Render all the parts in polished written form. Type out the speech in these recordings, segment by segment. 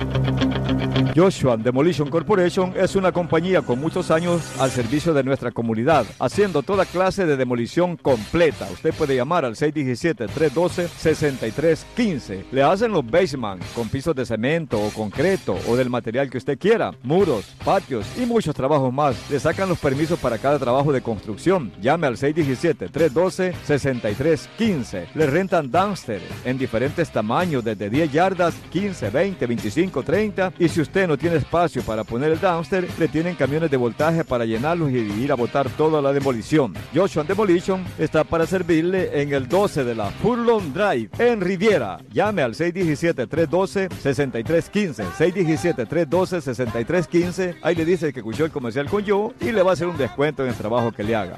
Joshua Demolition Corporation es una compañía con muchos años al servicio de nuestra comunidad, haciendo toda clase de demolición completa. Usted puede llamar al 617-312-6315. Le hacen los basement con pisos de cemento o concreto o del material que usted quiera, muros, patios y muchos trabajos más. Le sacan los permisos para cada trabajo de construcción. Llame al 617-312-6315. Le rentan dumpster en diferentes tamaños, desde 10 yardas, 15, 20, 25, 30. Y si usted no tiene espacio para poner el dumpster, le tienen camiones de voltaje para llenarlos y ir a botar toda la demolición. Joshua Demolition está para servirle en el 12 de la Furlong Drive en Riviera. Llame al 617-312-6315. 617-312-6315. Ahí le dice que escuchó el comercial con yo y le va a hacer un descuento en el trabajo que le haga.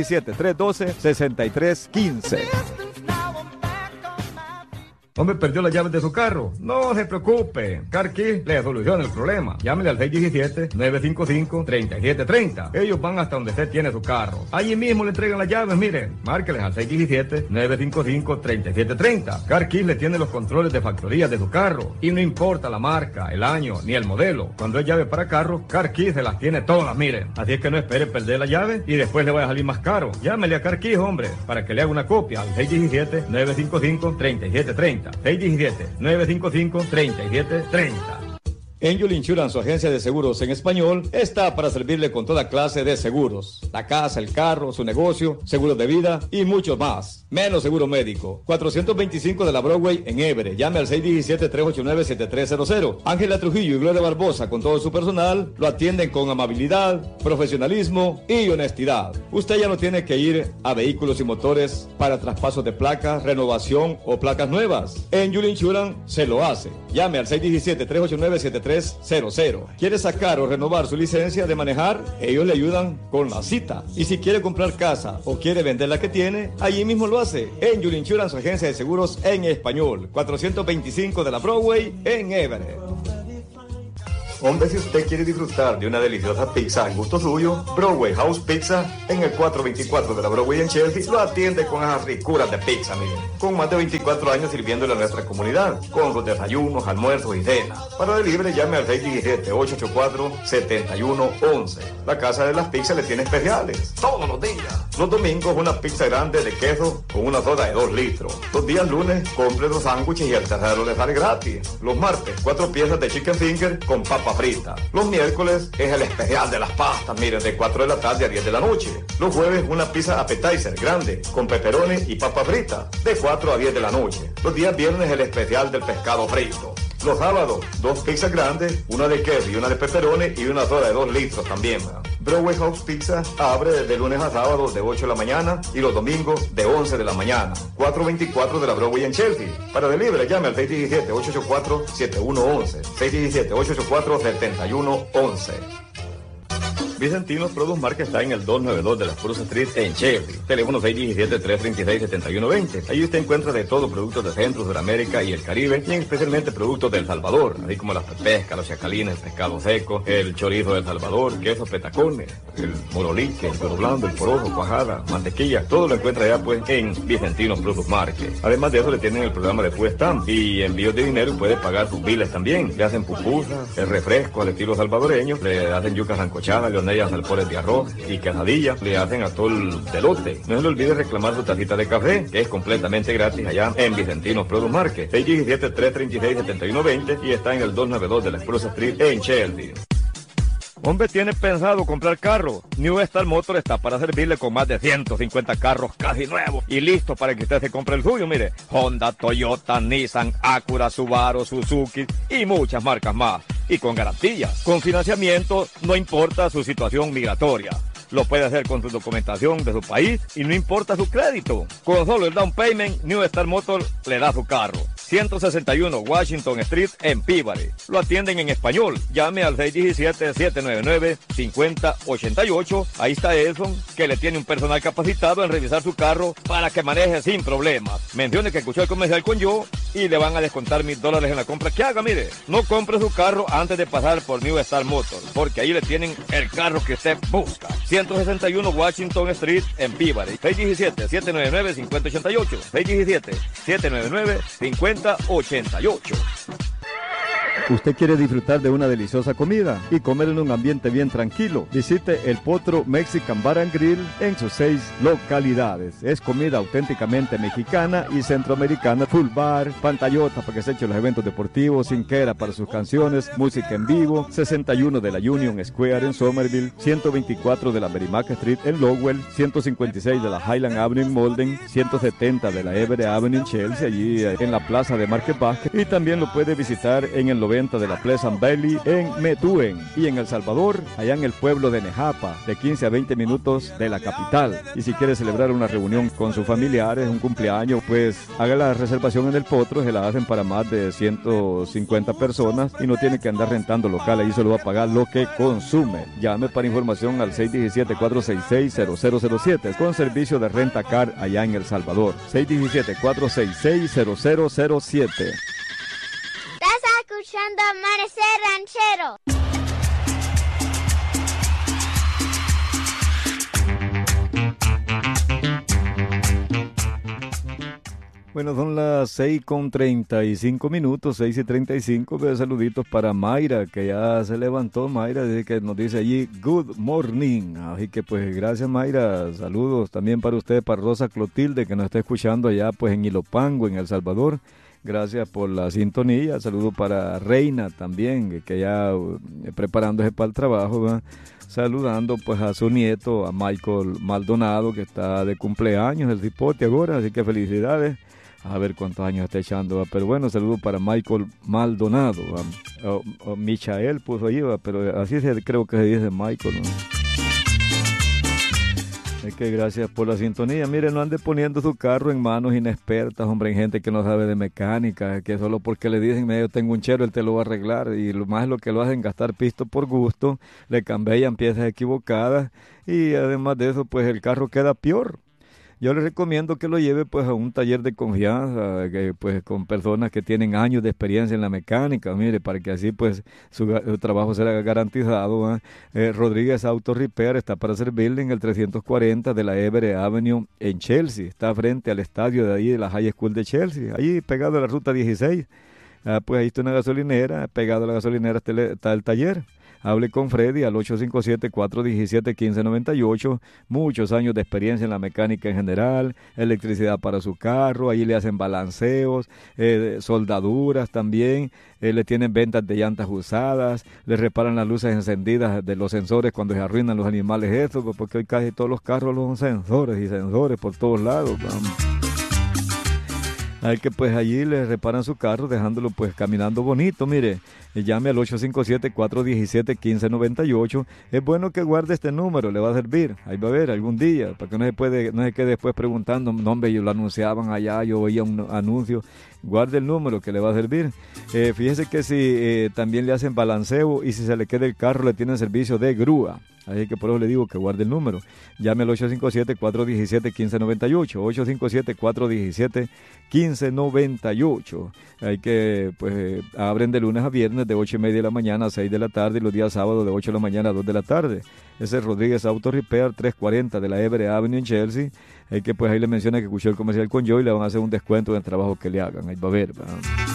617-312-6315. Hombre, perdió las llaves de su carro. No se preocupe. Car Key le soluciona el problema. Llámele al 617-955-3730. Ellos van hasta donde usted tiene su carro. Allí mismo le entregan las llaves, miren. Márqueles al 617-955-3730. Car Key le tiene los controles de factoría de su carro. Y no importa la marca, el año, ni el modelo. Cuando es llave para carro, Car Key se las tiene todas, miren. Así es que no espere perder la llave y después le vaya a salir más caro. Llámele a Car Key, hombre, para que le haga una copia al 617-955-3730. 617-955-3730. Angel Insurance, su agencia de seguros en español, está para servirle con toda clase de seguros. La casa, el carro, su negocio, seguros de vida y mucho más. Menos seguro médico. 425 de la Broadway en Everett. Llame al 617-389-7300. Ángela Trujillo y Gloria Barbosa, con todo su personal, lo atienden con amabilidad, profesionalismo y honestidad. Usted ya no tiene que ir a Vehículos y Motores para traspasos de placas, renovación o placas nuevas. Angel Insurance se lo hace. Llame al 617-389-7300. ¿Quiere sacar o renovar su licencia de manejar? Ellos le ayudan con la cita. Y si quiere comprar casa o quiere vender la que tiene, allí mismo lo hace. Angel Insurance, agencia de seguros en español. 425 de la Broadway en Everett. Hombre, si usted quiere disfrutar de una deliciosa pizza en gusto suyo, Broadway House Pizza en el 424 de la Broadway en Chelsea lo atiende con esas ricuras de pizza, miren. Con más de 24 años sirviéndole a nuestra comunidad, con sus desayunos, almuerzos y cenas. Para delivery llame al 617-884-7111. La Casa de las Pizzas le tiene especiales todos los días. Los domingos una pizza grande de queso con una soda de 2 litros. Los días lunes compre 2 sándwiches y el tercero le sale gratis. Los martes 4 piezas de chicken finger con papa frita. Los miércoles es el especial de las pastas, miren, de 4 de la tarde a 10 de la noche. Los jueves una pizza appetizer grande con pepperoni y papa frita de 4 a 10 de la noche. Los días viernes el especial del pescado frito. Los sábados 2 pizzas grandes, una de queso y una de pepperoni y una soda de 2 litros también, ¿verdad? Broadway House Pizza abre desde lunes a sábados de 8 de la mañana y los domingos de 11 de la mañana. 424 de la Broadway en Chelsea. Para delivery llame al 617-884-7111. 617-884-7111. Vicentinos Produce Market está en el 292 de la Spruce Street en Chelsea. Teléfono 617-336-7120. Ahí usted encuentra de todo, productos de Centro, Sudamérica y el Caribe, y especialmente productos del Salvador, así como las pescas, los chacalines, el pescado seco, el chorizo del Salvador, quesos petacones, el morolique, el cuero blando, el porojo, cuajada, mantequilla. Todo lo encuentra ya pues en Vicentinos Produce Market. Además de eso le tienen el programa de Food Stamp y envíos de dinero y puede pagar sus biles también. Le hacen pupusas, el refresco al estilo salvadoreño, le hacen yucas sancochadas, leonellas, alfores de arroz y quesadillas, le hacen atol de elote. No se le olvide reclamar su tacita de café, que es completamente gratis allá en Vicentinos Produce Market. 617-336-7120 y está en el 292 de la Spruce Street en Chelsea. Hombre, ¿tiene pensado comprar carro? New Star Motor está para servirle con más de 150 carros casi nuevos y listos para que usted se compre el suyo. Mire, Honda, Toyota, Nissan, Acura, Subaru, Suzuki y muchas marcas más. Y con garantía, con financiamiento, no importa su situación migratoria. Lo puede hacer con su documentación de su país y no importa su crédito. Con solo el down payment, New Star Motor le da su carro. 161 Washington Street en Peabody. Lo atienden en español. Llame al 617-799-5088. Ahí está Edson, que le tiene un personal capacitado en revisar su carro para que maneje sin problemas. Mencione que escuchó el comercial con yo y le van a descontar $1,000 en la compra que haga. Mire, no compre su carro antes de pasar por New Star Motor, porque ahí le tienen el carro que usted busca. 161 Washington Street en Peabody. 617-799-5088. 617-799-5088. ¿Usted quiere disfrutar de una deliciosa comida y comer en un ambiente bien tranquilo? Visite El Potro Mexican Bar and Grill en sus 6 localidades. Es comida auténticamente mexicana y centroamericana. Full bar, pantallota para que se eche los eventos deportivos, cinquera para sus canciones, música en vivo. 61 de la Union Square en Somerville, 124 de la Merrimack Street en Lowell, 156 de la Highland Avenue en Malden, 170 de la Everett Avenue en Chelsea, allí en la plaza de Market Basket. Y también lo puede visitar en el 90 de la Pleasant Valley en Methuen, y en El Salvador, allá en el pueblo de Nejapa, de 15 a 20 minutos de la capital. Y si quiere celebrar una reunión con sus familiares, un cumpleaños, pues haga la reservación en El Potro, se la hacen para más de 150 personas y no tiene que andar rentando local, ahí solo va a pagar lo que consume. Llame para información al 617-466-0007 con servicio de renta car allá en El Salvador. 617-466-0007. Estás escuchando Amanecer Ranchero. Bueno, son las 6:35, 6:35. Saluditos para Mayra, que ya se levantó. Mayra dice que nos dice allí good morning. Así que pues gracias, Mayra. Saludos también para usted, para Rosa Clotilde, que nos está escuchando allá pues en Ilopango, en El Salvador. Gracias por la sintonía. Saludos para Reina también, que ya preparándose para el trabajo, ¿verdad? Saludando pues a su nieto, a Michael Maldonado, que está de cumpleaños, el cipote ahora, así que felicidades. A ver cuántos años está echando, pero bueno, saludos para Michael Maldonado. O Michael puso allí, pero así creo que se dice Michael, ¿no? Es que gracias por la sintonía. Miren, no ande poniendo su carro en manos inexpertas, hombre, en gente que no sabe de mecánica, que solo porque le dicen, yo tengo un chero, él te lo va a arreglar, y lo más lo que lo hacen gastar pisto por gusto, le cambian piezas equivocadas, y además de eso, pues el carro queda peor. Yo les recomiendo que lo lleve pues a un taller de confianza, pues con personas que tienen años de experiencia en la mecánica, mire, para que así pues su trabajo será garantizado. Rodríguez Auto Repair está para servirle en el 340 de la Everett Avenue en Chelsea, está frente al estadio de ahí de la High School de Chelsea, ahí pegado a la ruta 16. Pues ahí está una gasolinera, pegado a la gasolinera está el taller. Hable con Freddy al 857-417-1598, muchos años de experiencia en la mecánica en general, electricidad para su carro, ahí le hacen balanceos, soldaduras también, le tienen ventas de llantas usadas, le reparan las luces encendidas de los sensores cuando se arruinan los animales estos, porque hoy casi todos los carros son sensores y sensores por todos lados, vamos. Hay que pues allí le reparan su carro dejándolo pues caminando bonito, mire, llame al 857-417-1598, es bueno que guarde este número, le va a servir, ahí va a ver algún día, para que no se quede después preguntando, no hombre, ellos lo anunciaban allá, yo oía un anuncio, guarde el número que le va a servir. Fíjese que si también le hacen balanceo y si se le queda el carro le tienen servicio de grúa. Así que por eso le digo que guarde el número. Llame al 857-417-1598. 857-417-1598. Hay que, pues, abren de lunes a viernes de 8:30 de la mañana a 6 de la tarde y los días sábados de 8 de la mañana a 2 de la tarde. Ese es Rodríguez Auto Repair, 340 de la Everett Avenue en Chelsea. Hay que, pues, ahí le menciona que escuchó el comercial con yo y le van a hacer un descuento en el trabajo que le hagan. Ahí va a ver, ¿verdad?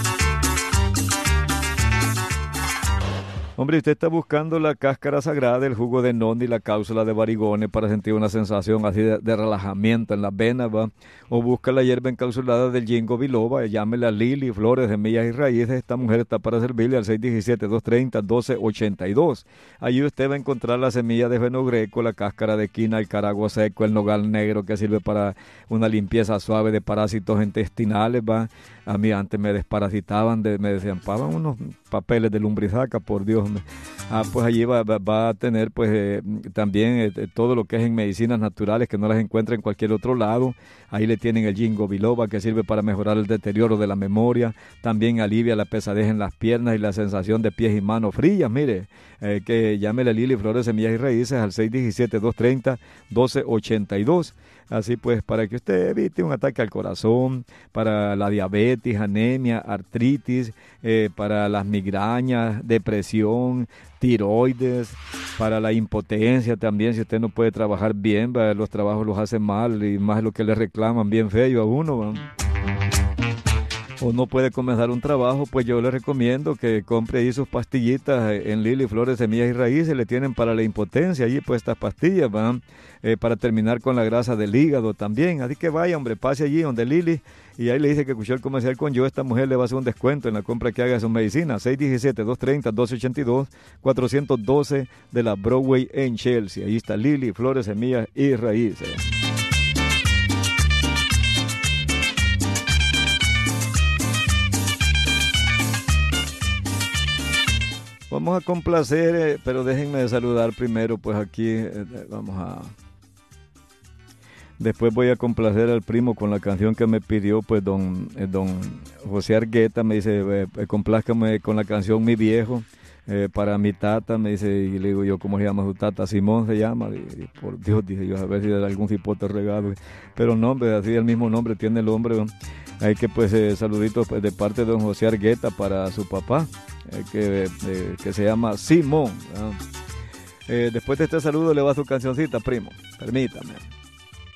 Hombre, usted está buscando la cáscara sagrada, el jugo de noni, la cápsula de Barigone para sentir una sensación así de relajamiento en las venas, ¿va? O busca la hierba encapsulada del Ginkgo biloba, llámele a Lili, Flores, Semillas y Raíces. Esta mujer está para servirle al 617-230-1282. Allí usted va a encontrar la semilla de fenogreco, la cáscara de quina, el caragua seco, el nogal negro que sirve para una limpieza suave de parásitos intestinales, ¿va? A mí antes me desparasitaban, me desampaban unos papeles de lumbrizaca, por Dios. Pues allí va a tener pues también todo lo que es en medicinas naturales que no las encuentra en cualquier otro lado. Ahí le tienen el Ginkgo biloba que sirve para mejorar el deterioro de la memoria. También alivia la pesadez en las piernas y la sensación de pies y manos frías. Mire, que llámele a Lili, Flores, Semillas y Raíces al 617-230-1282. Así pues, para que usted evite un ataque al corazón, para la diabetes, anemia, artritis, para las migrañas, depresión, tiroides, para la impotencia también, si usted no puede trabajar bien, los trabajos los hacen mal y más lo que le reclaman bien feo a uno. o no puede comenzar un trabajo, pues yo le recomiendo que compre ahí sus pastillitas en Lili Flores, Semillas y Raíces. Le tienen para la impotencia allí pues estas pastillas, van para terminar con la grasa del hígado también. Así que vaya, hombre, pase allí donde Lili y ahí le dice que escuchó el comercial con yo. Esta mujer le va a hacer un descuento en la compra que haga de sus medicinas. 617-230-1282, 412 de la Broadway en Chelsea. Ahí está Lili Flores, Semillas y Raíces. Vamos a complacer, pero déjenme saludar primero, pues aquí vamos a... Después voy a complacer al primo con la canción que me pidió, pues don José Argueta. Me dice, complázcame con la canción Mi Viejo, para mi tata, me dice, y le digo yo, ¿cómo se llama su tata? Simón se llama, y por Dios, dije yo, a ver si era algún cipote regalo, pero no, hombre, así el mismo nombre tiene el hombre, ¿no? Hay que pues saluditos pues, de parte de don José Argueta para su papá, que se llama Simón, ¿no? Después de este saludo le va su cancioncita, primo, permítame.